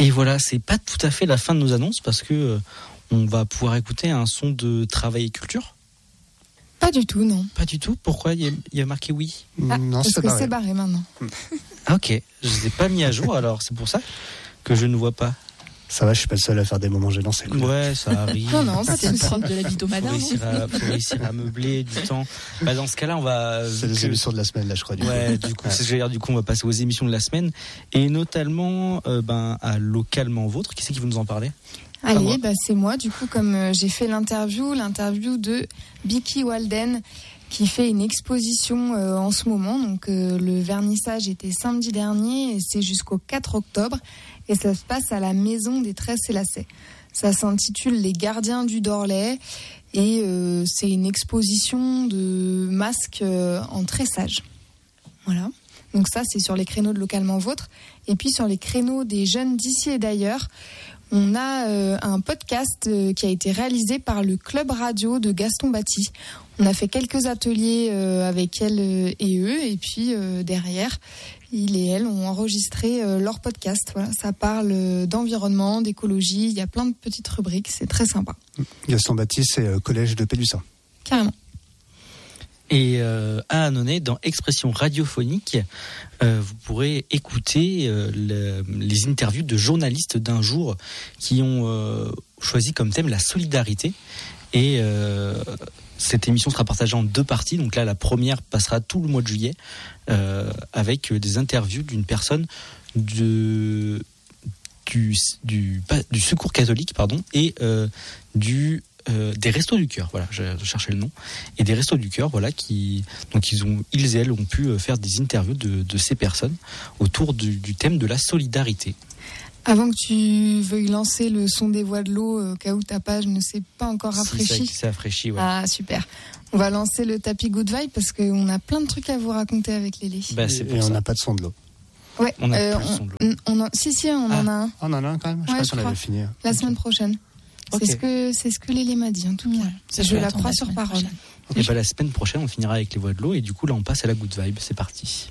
Et voilà, c'est pas tout à fait la fin de nos annonces parce que on va pouvoir écouter un son de Travail et Culture. Pas du tout, non. Pas du tout. Pourquoi il y a marqué oui? Non, parce que c'est barré maintenant. Ah, ok, je ne les ai pas mis à jour alors, c'est pour ça que je ne vois pas. Ça va, je suis pas le seul à faire des moments gênants, c'est cool. Ouais, ça arrive. Non, c'est le propre de la vie d'Omada. Faut réussir à meubler du temps. Bah, dans ce cas-là, on va. C'est les émissions de la semaine, là, je crois. Du coup, on va passer aux émissions de la semaine. Et notamment, à Localement Vôtre. Qui c'est qui veut nous en parler? Allez, c'est moi, du coup, comme j'ai fait l'interview de Biki Walden, qui fait une exposition en ce moment. Donc, le vernissage était samedi dernier et c'est jusqu'au 4 octobre. Et ça se passe à la Maison des Tresses et Lacets. Ça s'intitule Les Gardiens du Dorlay et c'est une exposition de masques en tressage. Voilà. Donc ça, c'est sur les créneaux de Localement Vôtre. Et puis sur les créneaux des jeunes d'ici et d'ailleurs, on a un podcast qui a été réalisé par le Club Radio de Gaston Batty. On a fait quelques ateliers avec elle et eux. Et puis derrière, ils et elles ont enregistré leur podcast. Voilà, ça parle d'environnement, d'écologie. Il y a plein de petites rubriques. C'est très sympa. Gaston Batty, c'est collège de Pélussin. Carrément. Et à Annonay, dans Expression radiophonique, vous pourrez écouter les interviews de journalistes d'un jour qui ont choisi comme thème la solidarité. Et cette émission sera partagée en 2 parties. Donc là, la première passera tout le mois de juillet avec des interviews d'une personne du Secours catholique, et des Restos du Cœur, voilà, je cherchais le nom, et des Restos du Cœur, voilà, ils et elles ont pu faire des interviews de ces personnes autour du thème de la solidarité. Avant que tu veuilles lancer le son des voix de l'eau, au cas où ta page ne s'est pas encore rafraîchie. C'est rafraîchi, ouais. Ah, super. On va lancer le tapis Good Vibe parce qu'on a plein de trucs à vous raconter avec Lélé. Et on n'a pas de son de l'eau. Ouais. On a plus de son de l'eau. On en a un. On en a un quand même. Je crois qu'on avait fini. La semaine prochaine. Okay. C'est ce que Lélé m'a dit en tout cas. Je la crois sur parole. Et la semaine prochaine, on finira avec les voix de l'eau et du coup là, on passe à la Good Vibe. C'est parti.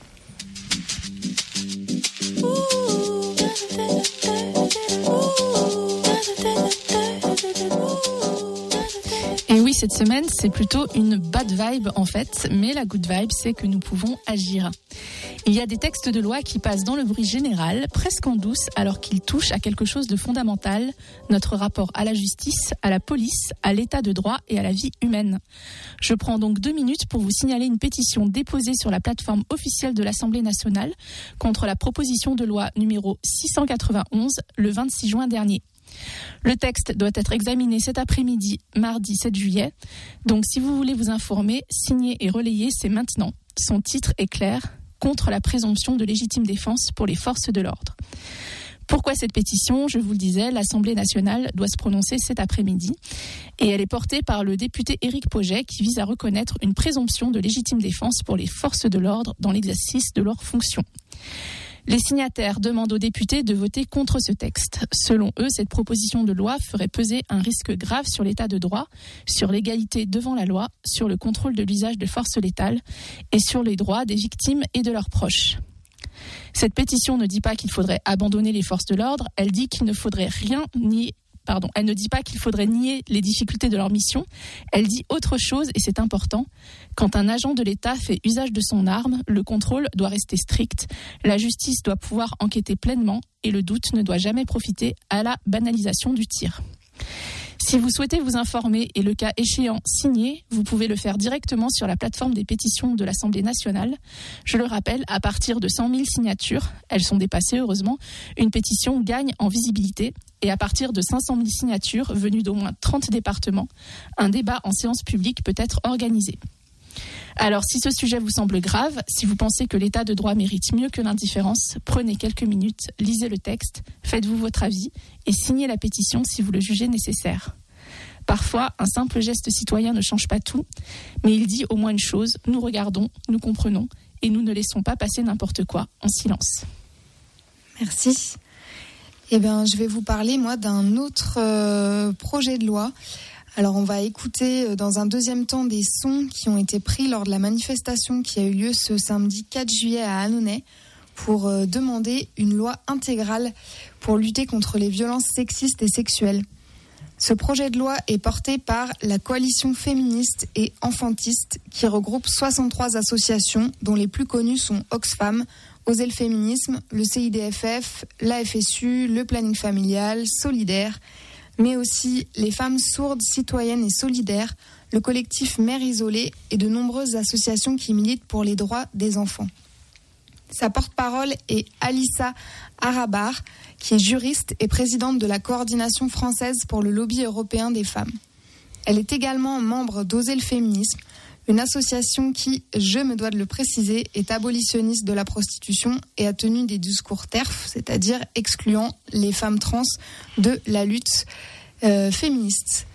Et oui, cette semaine, c'est plutôt une bad vibe en fait, mais la good vibe, c'est que nous pouvons agir. Il y a des textes de loi qui passent dans le bruit général, presque en douce, alors qu'ils touchent à quelque chose de fondamental, notre rapport à la justice, à la police, à l'état de droit et à la vie humaine. Je prends donc 2 minutes pour vous signaler une pétition déposée sur la plateforme officielle de l'Assemblée nationale contre la proposition de loi numéro 691 le 26 juin dernier. Le texte doit être examiné cet après-midi, mardi 7 juillet. Donc si vous voulez vous informer, signer et relayer, c'est maintenant. Son titre est clair, contre la présomption de légitime défense pour les forces de l'ordre. Pourquoi cette pétition ? Je vous le disais, l'Assemblée nationale doit se prononcer cet après-midi et elle est portée par le député Éric Pauget qui vise à reconnaître une présomption de légitime défense pour les forces de l'ordre dans l'exercice de leurs fonctions. Les signataires demandent aux députés de voter contre ce texte. Selon eux, cette proposition de loi ferait peser un risque grave sur l'état de droit, sur l'égalité devant la loi, sur le contrôle de l'usage de forces létales et sur les droits des victimes et de leurs proches. Cette pétition ne dit pas qu'il faudrait abandonner les forces de l'ordre, elle dit qu'il ne faudrait elle ne dit pas qu'il faudrait nier les difficultés de leur mission, elle dit autre chose et c'est important. Quand un agent de l'État fait usage de son arme, le contrôle doit rester strict, la justice doit pouvoir enquêter pleinement et le doute ne doit jamais profiter à la banalisation du tir. Si vous souhaitez vous informer et le cas échéant signer, vous pouvez le faire directement sur la plateforme des pétitions de l'Assemblée nationale. Je le rappelle, à partir de 100 000 signatures, elles sont dépassées heureusement, une pétition gagne en visibilité. Et à partir de 500 000 signatures venues d'au moins 30 départements, un débat en séance publique peut être organisé. Alors, si ce sujet vous semble grave, si vous pensez que l'état de droit mérite mieux que l'indifférence, prenez quelques minutes, lisez le texte, faites-vous votre avis et signez la pétition si vous le jugez nécessaire. Parfois, un simple geste citoyen ne change pas tout, mais il dit au moins une chose, nous regardons, nous comprenons et nous ne laissons pas passer n'importe quoi en silence. Merci. Je vais vous parler, moi, d'un autre projet de loi. Alors, on va écouter dans un deuxième temps des sons qui ont été pris lors de la manifestation qui a eu lieu ce samedi 4 juillet à Annonay pour demander une loi intégrale pour lutter contre les violences sexistes et sexuelles. Ce projet de loi est porté par la coalition féministe et enfantiste qui regroupe 63 associations dont les plus connues sont Oxfam, Oser le féminisme, le CIDFF, la FSU, le planning familial, Solidaire, mais aussi les femmes sourdes, citoyennes et solidaires, le collectif Mères isolées et de nombreuses associations qui militent pour les droits des enfants. Sa porte-parole est Alissa Arabar, qui est juriste et présidente de la coordination française pour le lobby européen des femmes. Elle est également membre d'Oser le féminisme, une association qui, je me dois de le préciser, est abolitionniste de la prostitution et a tenu des discours TERF, c'est-à-dire excluant les femmes trans de la lutte féministe.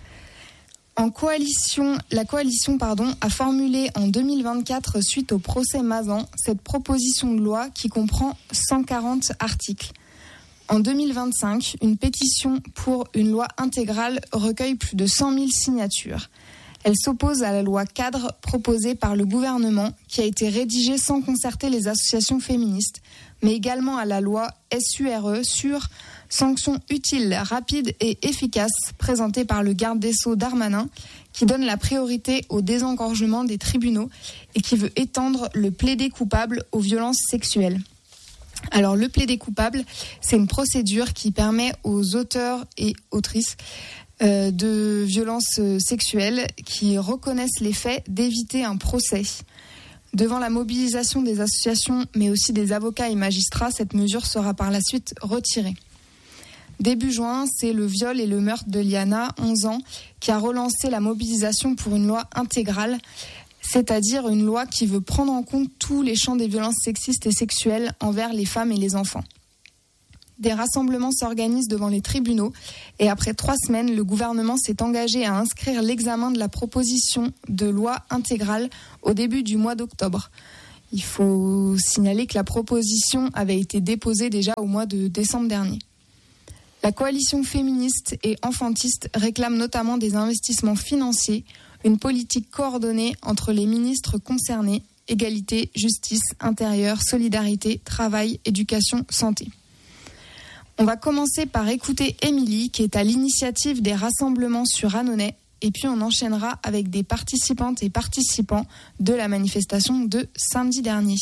La coalition a formulé en 2024, suite au procès Mazan, cette proposition de loi qui comprend 140 articles. En 2025, une pétition pour une loi intégrale recueille plus de 100 000 signatures. Elle s'oppose à la loi cadre proposée par le gouvernement qui a été rédigée sans concerter les associations féministes, mais également à la loi SURE sur sanctions utiles, rapides et efficaces présentée par le garde des Sceaux Darmanin qui donne la priorité au désengorgement des tribunaux et qui veut étendre le plaidé coupable aux violences sexuelles. Alors le plaidé coupable, c'est une procédure qui permet aux auteurs et autrices de violences sexuelles qui reconnaissent les faits d'éviter un procès. Devant la mobilisation des associations, mais aussi des avocats et magistrats, cette mesure sera par la suite retirée. Début juin, c'est le viol et le meurtre de Liana, 11 ans, qui a relancé la mobilisation pour une loi intégrale, c'est-à-dire une loi qui veut prendre en compte tous les champs des violences sexistes et sexuelles envers les femmes et les enfants. Des rassemblements s'organisent devant les tribunaux et après 3 semaines, le gouvernement s'est engagé à inscrire l'examen de la proposition de loi intégrale au début du mois d'octobre. Il faut signaler que la proposition avait été déposée déjà au mois de décembre dernier. La coalition féministe et enfantiste réclame notamment des investissements financiers, une politique coordonnée entre les ministres concernés, égalité, justice, intérieur, solidarité, travail, éducation, santé. On va commencer par écouter Émilie, qui est à l'initiative des rassemblements sur Annonay, et puis on enchaînera avec des participantes et participants de la manifestation de samedi dernier.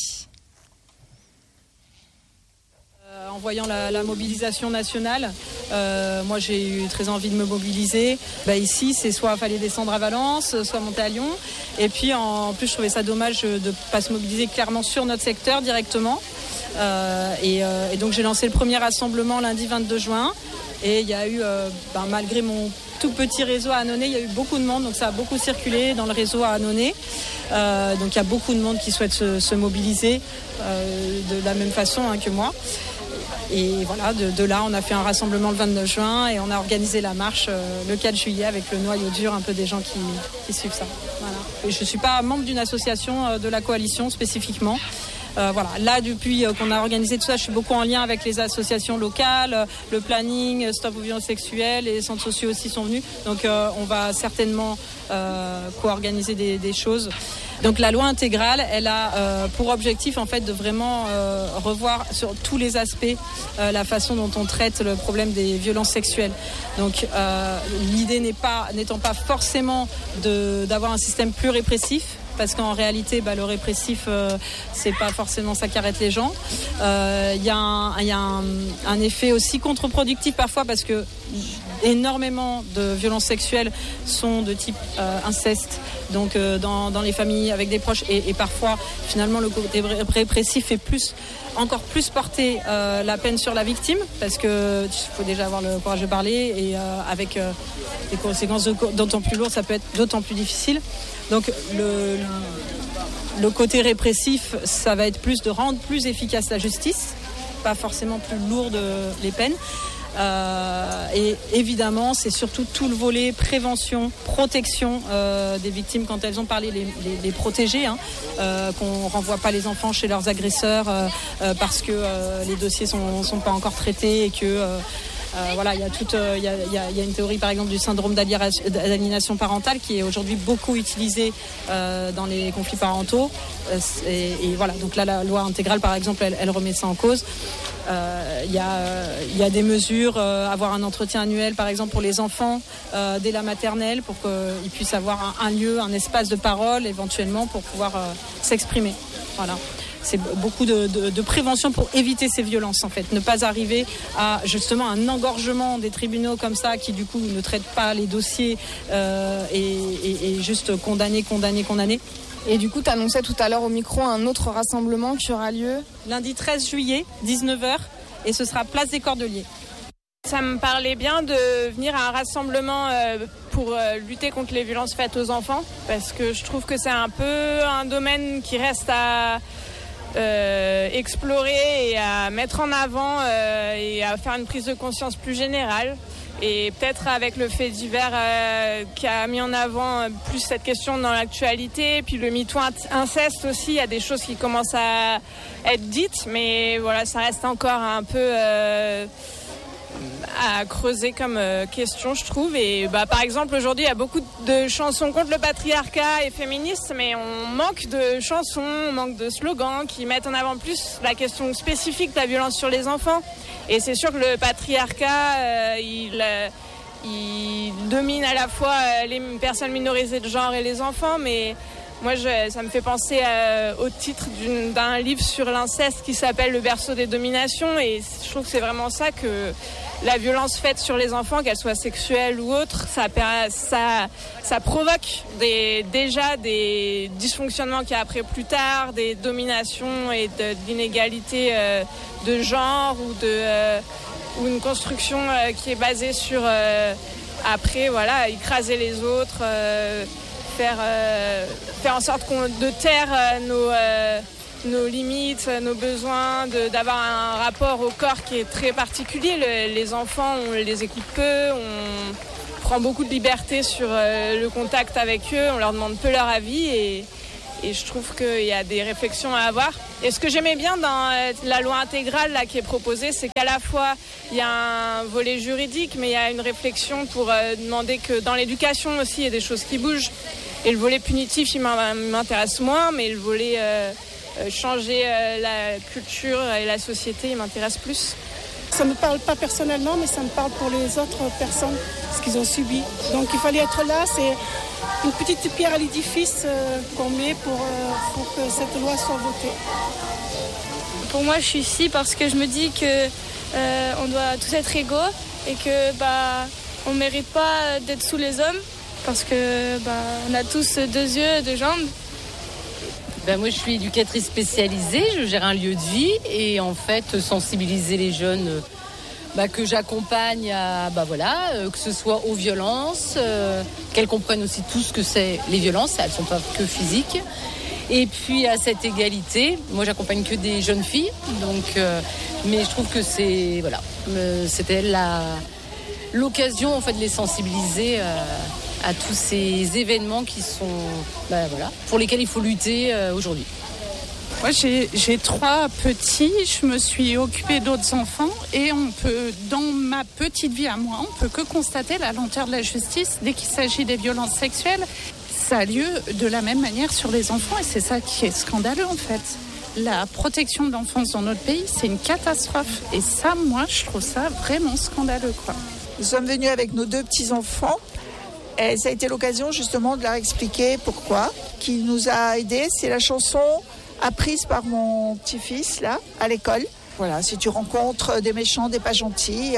En voyant la mobilisation nationale, moi j'ai eu très envie de me mobiliser. Ici, c'est soit il fallait descendre à Valence, soit monter à Lyon. Et puis en plus, je trouvais ça dommage de ne pas se mobiliser clairement sur notre secteur directement. Et donc j'ai lancé le premier rassemblement lundi 22 juin. Et il y a eu, malgré mon tout petit réseau à Annonay, il y a eu beaucoup de monde. Donc ça a beaucoup circulé dans le réseau à Annonay. Donc il y a beaucoup de monde qui souhaite se mobiliser de la même façon que moi. Et voilà, de là, on a fait un rassemblement le 29 juin et on a organisé la marche le 4 juillet avec le noyau dur, un peu des gens qui suivent ça. Voilà. Et je ne suis pas membre d'une association de la coalition spécifiquement. Là, depuis qu'on a organisé tout ça, je suis beaucoup en lien avec les associations locales, le planning, Stop aux violences sexuelles, les centres sociaux aussi sont venus. Donc on va certainement co-organiser des choses. Donc la loi intégrale, elle a pour objectif en fait de vraiment revoir sur tous les aspects la façon dont on traite le problème des violences sexuelles. Donc l'idée n'étant pas forcément d'avoir un système plus répressif, parce qu'en réalité, le répressif, c'est pas forcément ça qui arrête les gens. Il y a un effet aussi contre-productif parfois, parce que énormément de violences sexuelles sont de type inceste, donc dans les familles avec des proches, et parfois finalement le côté répressif fait encore plus porter la peine sur la victime, parce que il faut déjà avoir le courage de parler, et avec des conséquences d'autant plus lourdes, ça peut être d'autant plus difficile. Donc le côté répressif, ça va être plus de rendre plus efficace la justice, pas forcément plus lourde les peines. Et évidemment, c'est surtout tout le volet prévention, protection des victimes quand elles ont parlé, les protéger, qu'on renvoie pas les enfants chez leurs agresseurs parce que les dossiers sont pas encore traités et que Voilà, il y a une théorie par exemple du syndrome d'aliénation parentale qui est aujourd'hui beaucoup utilisée dans les conflits parentaux. Et voilà, donc là la loi intégrale par exemple, elle remet ça en cause. Il y a des mesures, avoir un entretien annuel par exemple pour les enfants dès la maternelle pour qu'ils puissent avoir un lieu, un espace de parole éventuellement pour pouvoir s'exprimer. Voilà. C'est beaucoup de prévention pour éviter ces violences en fait, ne pas arriver à justement un engorgement des tribunaux comme ça qui du coup ne traitent pas les dossiers et juste condamner. Et du coup, tu annonçais tout à l'heure au micro un autre rassemblement qui aura lieu lundi 13 juillet, 19h, et ce sera place des Cordeliers. Ça me parlait bien de venir à un rassemblement pour lutter contre les violences faites aux enfants, parce que je trouve que c'est un peu un domaine qui reste à explorer et à mettre en avant et à faire une prise de conscience plus générale. Et peut-être avec le fait divers qui a mis en avant plus cette question dans l'actualité, puis le MeToo inceste aussi, il y a des choses qui commencent à être dites, mais voilà, ça reste encore un peu à creuser comme question, je trouve. Et par exemple, aujourd'hui, il y a beaucoup de chansons contre le patriarcat et féministes, mais on manque de chansons, on manque de slogans qui mettent en avant plus la question spécifique de la violence sur les enfants. Et c'est sûr que le patriarcat, il domine à la fois les personnes minorisées de genre et les enfants, mais moi, ça me fait penser au titre d'un livre sur l'inceste qui s'appelle Le berceau des dominations, et je trouve que c'est vraiment ça, que la violence faite sur les enfants, qu'elle soit sexuelle ou autre, ça provoque déjà des dysfonctionnements qu'il y a après plus tard, des dominations et d'inégalités de genre ou une construction qui est basée sur après voilà, écraser les autres, faire en sorte de taire nos limites, nos besoins, d'avoir un rapport au corps qui est très particulier. Les enfants, on les écoute peu, on prend beaucoup de liberté sur le contact avec eux, on leur demande peu leur avis et je trouve qu'il y a des réflexions à avoir. Et ce que j'aimais bien dans la loi intégrale là, qui est proposée, c'est qu'à la fois il y a un volet juridique, mais il y a une réflexion pour demander que dans l'éducation aussi il y a des choses qui bougent. Et le volet punitif, il m'intéresse moins, mais le volet changer la culture et la société, il m'intéresse plus. Ça ne me parle pas personnellement, mais ça me parle pour les autres personnes, ce qu'ils ont subi. Donc il fallait être là, c'est une petite pierre à l'édifice qu'on met pour que cette loi soit votée. Pour moi, je suis ici parce que je me dis que on doit tous être égaux et que on ne mérite pas d'être sous les hommes parce que on a tous 2 yeux, 2 jambes. Moi, je suis éducatrice spécialisée, je gère un lieu de vie et en fait, sensibiliser les jeunes que j'accompagne à, que ce soit aux violences, qu'elles comprennent aussi tout ce que c'est les violences, elles ne sont pas que physiques. Et puis à cette égalité, moi j'accompagne que des jeunes filles, donc, mais je trouve que c'était l'occasion en fait de les sensibiliser à tous ces événements qui sont, pour lesquels il faut lutter aujourd'hui. Moi, j'ai 3 petits, je me suis occupée d'autres enfants et dans ma petite vie à moi, on peut que constater la lenteur de la justice dès qu'il s'agit des violences sexuelles. Ça a lieu de la même manière sur les enfants et c'est ça qui est scandaleux en fait. La protection de l'enfance dans notre pays, c'est une catastrophe et ça, moi, je trouve ça vraiment scandaleux, quoi. Nous sommes venus avec nos 2 petits-enfants. Et ça a été l'occasion justement de leur expliquer pourquoi. Qui nous a aidés, c'est la chanson apprise par mon petit-fils là, à l'école. Voilà, si tu rencontres des méchants, des pas gentils,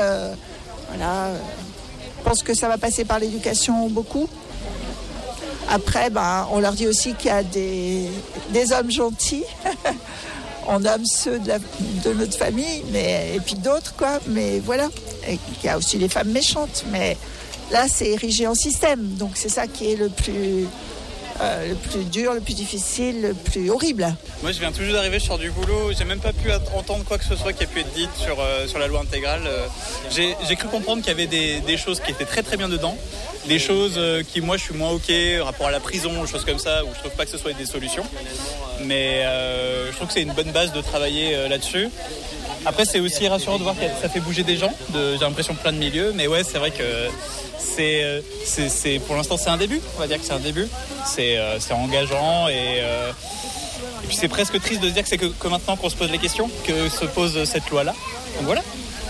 je pense que ça va passer par l'éducation beaucoup. Après, on leur dit aussi qu'il y a des hommes gentils. On nomme ceux de notre famille, et puis d'autres, quoi. Mais voilà, et il y a aussi les femmes méchantes, mais là, c'est érigé en système. Donc, c'est ça qui est le plus dur, le plus difficile, le plus horrible. Moi, je viens tout juste d'arriver, je sors du boulot. J'ai même pas pu entendre quoi que ce soit qui a pu être dit sur la loi intégrale. J'ai cru comprendre qu'il y avait des choses qui étaient très très bien dedans. Des choses qui, moi, je suis moins OK, rapport à la prison, des choses comme ça, où je trouve pas que ce soit des solutions. Mais je trouve que c'est une bonne base de travailler là-dessus. Après, c'est aussi rassurant de voir que ça fait bouger des gens. J'ai l'impression plein de milieux, mais ouais, c'est vrai que c'est pour l'instant c'est un début. On va dire que c'est un début. C'est engageant et puis c'est presque triste de se dire que c'est que maintenant qu'on se pose les questions que se pose cette loi-là. Donc voilà.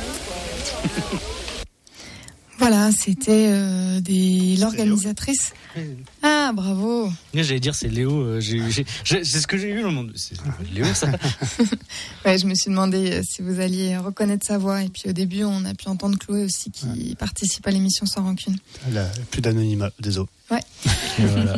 Voilà, c'était l'organisatrice. Ah, bravo. J'allais dire c'est Léo. C'est ce que j'ai eu dans le monde. C'est Léo, ça. Ouais, je me suis demandé si vous alliez reconnaître sa voix. Et puis au début, on a pu entendre Chloé aussi qui participe à l'émission Sans Rancune. Plus d'anonymat, désolé. Ouais. Et voilà.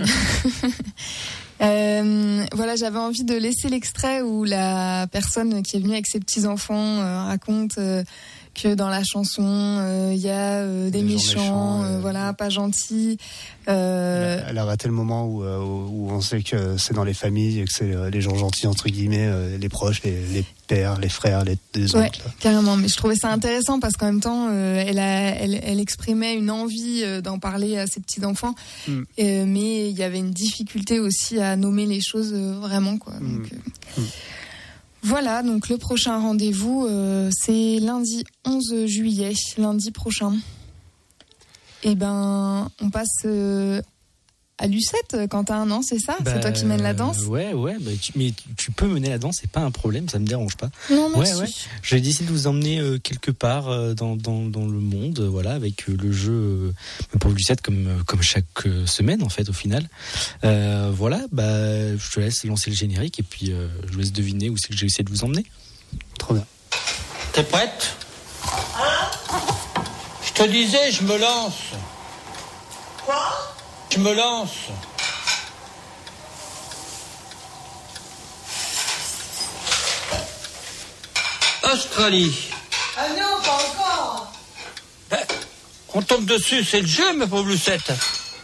Voilà, j'avais envie de laisser l'extrait où la personne qui est venue avec ses petits-enfants raconte que dans la chanson, il y a des méchants, voilà, pas gentils. Elle a raté le moment où on sait que c'est dans les familles et que c'est les gens gentils, entre guillemets, les proches, les pères, les frères, les oncles. Ouais, carrément. Mais je trouvais ça intéressant parce qu'en même temps, elle exprimait une envie d'en parler à ses petits-enfants. Mais il y avait une difficulté aussi à nommer les choses vraiment, quoi. Donc, voilà, donc le prochain rendez-vous, c'est lundi 11 juillet, lundi prochain. Et ben, on passe à Lucette, Quentin, non, c'est ça? C'est toi qui mènes la danse? Ouais, mais tu peux mener la danse, c'est pas un problème, ça me dérange pas. Non, merci. Ouais. J'ai décidé de vous emmener quelque part dans le monde, voilà, avec le jeu pour Lucette comme chaque semaine en fait au final. Voilà, je te laisse lancer le générique et puis je vous laisse deviner où c'est que j'ai essayé de vous emmener. Trop bien. T'es prête? Je te disais, je me lance. Quoi? Je me lance. Australie. Ah non, pas encore. On tombe dessus, c'est le jeu, ma pauvre Lucette.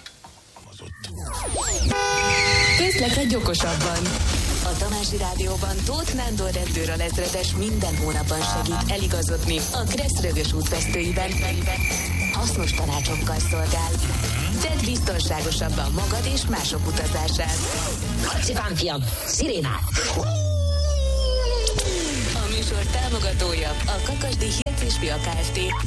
Készlek egy okosabban. A Tamási Rádióban Tóth Nándor rendőralezredes minden hónapban segít eligazodni a Kressz Rögös útvesztőiben. Hasznos tanácsokkal szolgál. Tedd biztonságosabban magad és mások utazását. Szipán, fiam, szirénát! A műsor támogatója a Kakasdi Hirc és Fia Kft.